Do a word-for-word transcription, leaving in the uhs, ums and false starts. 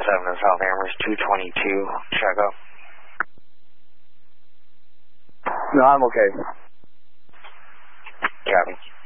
seven in South Amherst, two twenty-two, check up. No, I'm okay. Copy.